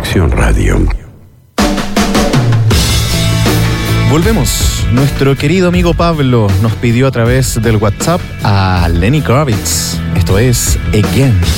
Conexión Radio. Volvemos. Nuestro querido amigo Pablo nos pidió a través del WhatsApp a Lenny Kravitz. Esto es Again.